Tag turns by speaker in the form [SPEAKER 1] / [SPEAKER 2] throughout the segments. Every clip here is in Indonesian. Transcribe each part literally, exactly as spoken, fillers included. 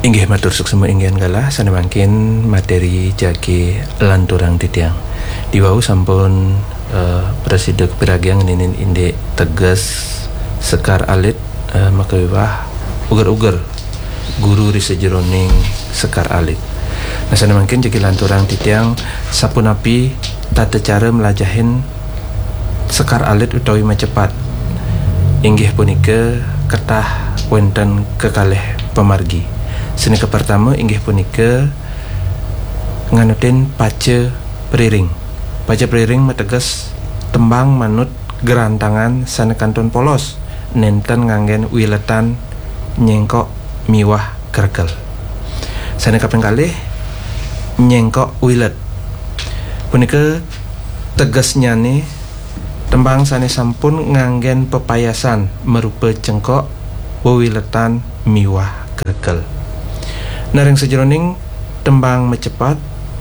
[SPEAKER 1] Inggih matur suksema inggihan galah sanemangkin materi jagi lanturang titiang. Diwau sampun uh, presiden piragiang ninin inde tegas sekar alit uh, makawiwah uger-uger guru risejeroning sekar alit. Nah sanemangkin jagi lanturang titiang sapunapi tata cara melajahin sekar alit utawi macepat. Inggih punika ketah wonten kekalih pemargi. Senika pertama inggih punika nganutin pace periring. Pace periring mateges tembang manut gerantangan sanekanton polos nenten nganggen wiletan nyengkok miwah kerkel. Sanika kaping kalih nyengkok wilet. Punika teges nyane tembang sane sampun nganggen pepayasan merupa cengkok wewiletan miwah kerkel. Nareng sejeroning tembang mecepat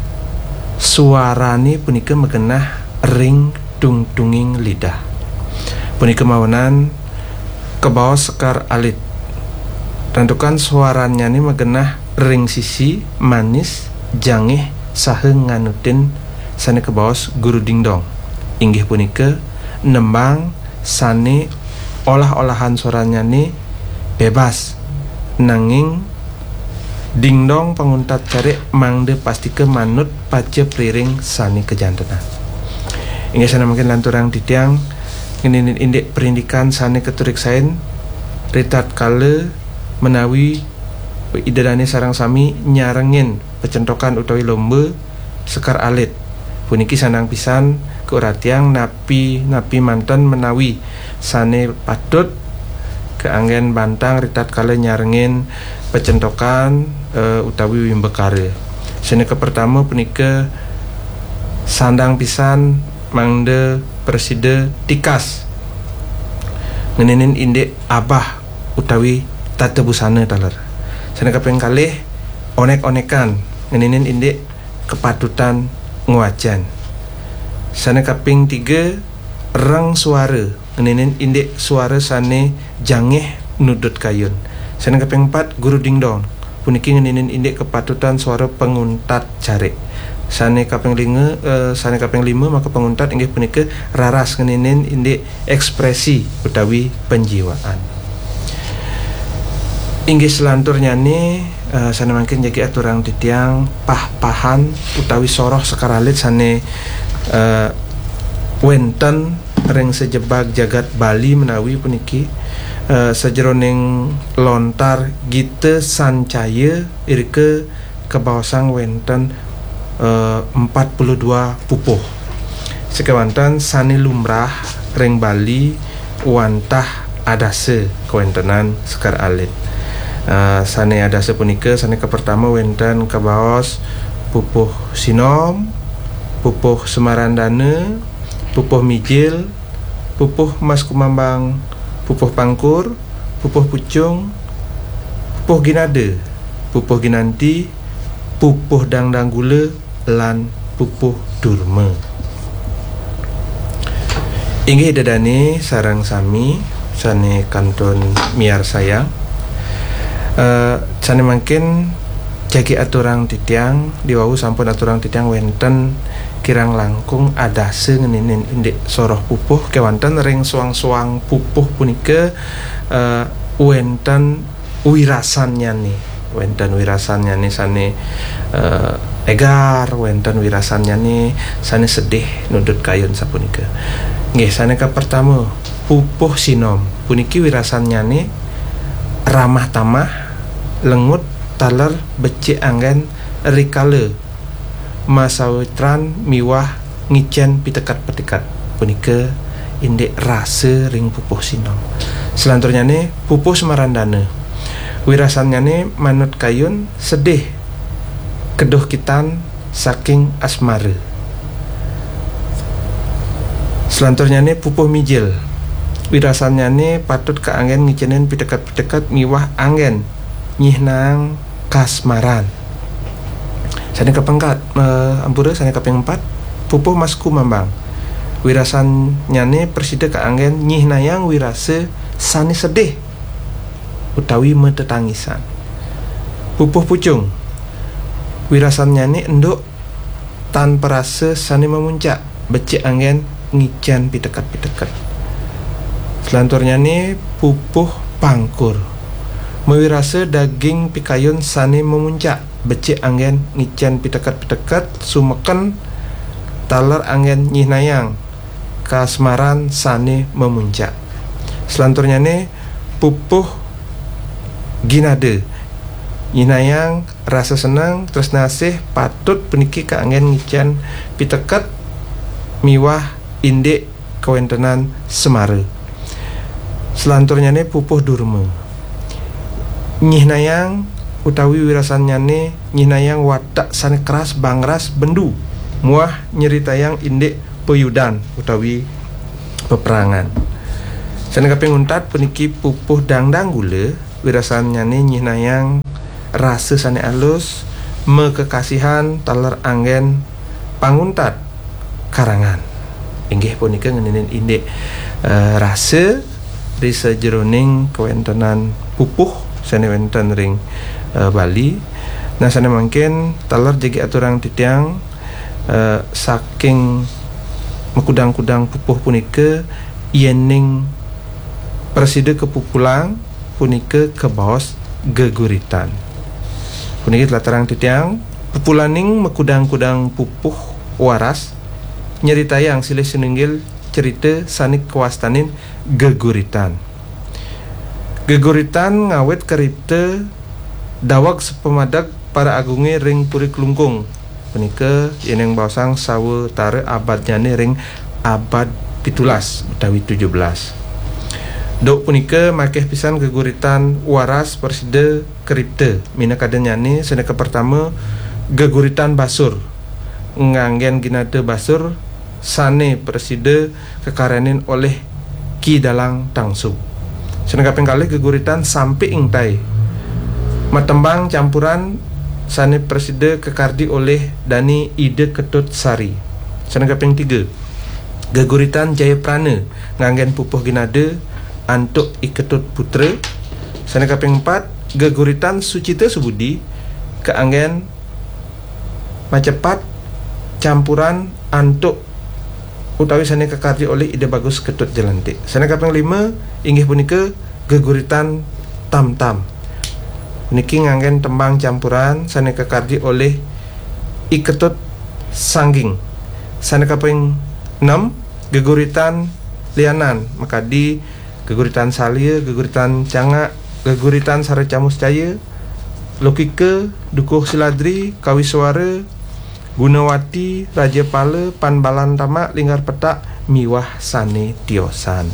[SPEAKER 1] suarane punika megenah ring tung-tunging lidah. Punika mawanan kebaos sekar alit. Tentukan suaranya ini megenah ring sisi manis jangih sahe nganutin sane kebaos guru dingdong. Inggih punika nembang sane olah-olahan suaranya ini bebas nanging dingdong panguntat cari mangde pasti ke manut pace priring sani kejantenan. Inggih sana mungkin lanturang titiang nginin indek perindikan sani keturik sain ritat kale menawi idadane sarang sami nyarengin pecentokan utawi lomba sekar alit. Puniki sanang pisan keuratiang napi napi manten menawi sane patut keanggen bantang ritat kale nyarengin pecentokan uh, utawi wimbekare. Senika pertama punika sandang pisan mangde preside tikas ngeninin indek abah utawi tata busana taler. Senika kaping kalih onek-onekan ngeninin indek kepatutan nguajan. Senika kaping tiga reng suara ngeninin indek suara sane jangeh nudut kayun. Senika kaping empat guru dingdong puniki ngeninin indek kepatutan suara penguntat cari. Sane kaping lima uh, sane kaping lima maka penguntat inggih punika raras ngeninin indek ekspresi utawi penjiwaan. Inggih selantur nyane uh, sane mangkin jagi aturang titiang pah-pahan utawi soroh sekar alit sane uh, wenten ring sejebak jagat Bali menawi puniki Uh, sejeroning lontar gite sancaya irke kebawasang wenten uh, empat puluh dua pupuh sekewantan sani lumrah ring Bali wantah adase kewentenan sekar alit. uh, sani adase punika sani ke pertama wenten kebawas pupuh sinom, pupuh semarandana, pupuh mijil, pupuh mas kumambang, pupuh pangkur, pupuh pucung, pupuh ginade, pupuh ginanti, pupuh dangdang gula, lan pupuh durma. Inggih dadane sarang sami sane kanton miar sayang. Uh, sane mangkin jagi aturang titiang diwawu sampun aturang titiang wenten kirang langkung adase ngeninin indek soroh pupuh kewanten ring suang-suang pupuh punika uh, wenten wirasannya nih wenten wirasannya nih sane uh, egar wenten wirasannya nih sane sedih nudut kayun sapunika. Nggih sane ka pertama pupuh sinom puniki wirasannya nih ramah tamah lengut taler becik anggen rikale masawitran miwah ngicen pitekat petikat punika indek rasa ring pupuh sinom. Selanturnya nih pupuh semarandana wirasannya nih manut kayun sedih keduh kitan saking asmara. Selanturnya nih pupuh mijil wirasannya nih patut keanggen ngicenin pitekat pitekat miwah anggen nyihnang kasmaran. Sane kapengkat uh, ampura sane kaping empat pupuh masku mambang wirasan nyane persida kaanggen nyih nayang wirase sane sedih utawi metetangisan. Pupuh pucung wirasannya ni enduk tanpa rasa sani memuncak becik angin ngican pitekat-pitekat. Selanturnya ni pupuh pangkur mewirasa daging pikayun sani memuncak becik angin ngican pitekat-pitekat sumekan talar angin nyihnayang kasmaran sani memuncak. Selanturnya ni pupuh ginade nyihnayang rasa senang terus nasih patut peniki ke angin ngican pitekat miwah indik kawentenan semara. Selanturnya ni pupuh durma nyihnayang utawi wirasannya ni nyihnayang watak sane keras bangras bendu muah nyeritayang indik peyudan utawi peperangan. Sana kaping untat peniki pupuh dangdang gula wirasannya ni nyihnayang rasa sane alus mekekasihan talar anggen panguntat karangan. Inggih punika ngeninin indik uh, rasa risa jeroning kewentenan pupuh sane wenten ring uh, Bali. Nah sane mangkin talar jagi aturang titiang uh, saking mekudang-kudang pupuh punika yening preside kepupulang punika kebaos geguritan. Puniki telah terang titiang pupulaning mekudang-kudang pupuh waras nyeritayang silih sinunggil cerita sanik kewastanin geguritan. Geguritan ngawet keripte dawak sepemadak para agunge ring puri kelungkung. Punika yeneng bausang sawe tare abadnya ni ring abad pitulas utawi tujuh belas. Dok punika makeh pisan geguritan waras persida keripte mina kadenya ni seneka pertama geguritan basur nganggen ginade basur sane persida kekaranin oleh Ki Dalang Tangsu. Seneka pengkali geguritan sampai ingtai matembang campuran sane persida kekardi oleh Dani Ide Ketut Sari. Seneka peng tiga geguritan Jayaprana nganggen pupuh ginade antuk Iketut Putra. Sana kaping empat geguritan Sucita Subudi keanggen Macepat campuran antuk utawi sana kekardi oleh Ide Bagus Ketut Jelantik. Sana kaping lima inggih punika geguritan Tam-Tam. Niki nganggen tembang campuran sana kekardi oleh Iketut Sangging. Sana kaping enam geguritan Lianan Makadi, geguritan Salia, geguritan Cangak, geguritan Saracamus Caya, Lokika, Dukuh Siladri, Kawiswara, Gunawati, Raja Pala, Panbalan Tamak, Linggar Petak, Miwah Sane Tiosan.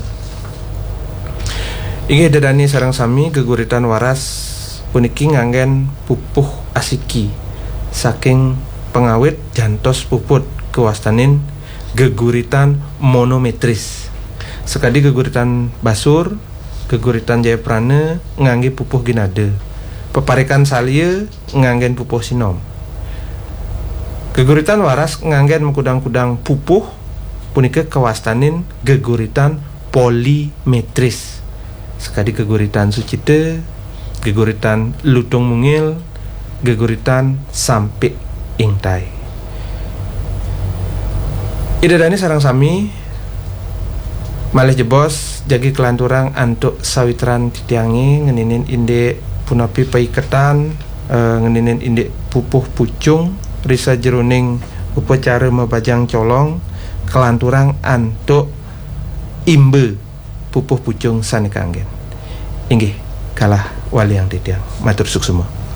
[SPEAKER 1] Inggih dadani sareng sami geguritan waras puniki nganggen pupuh asiki saking pengawit jantos puput kewastanin geguritan monometris. Sekadi geguritan basur, geguritan Jayaprana ngangge pupuh ginade. Peparikan Salia nganggen pupuh sinom. Geguritan waras nganggen mekudang-kudang pupuh punika kewastanin geguritan polimetris. Sekadi geguritan Sucita, geguritan Lutung Mungil, geguritan Sampik Ingtai. Idadani sarang sami malih jebos jagi kelanturang antuk sawitran titiangi ngeninin indek punapi paiketan e, ngeninin indek pupuh pucung risa jeruning upacara mebajang colong kelanturang antuk imbe pupuh pucung sanikanggen. Inggih kalah wali yang titiang matur suksema.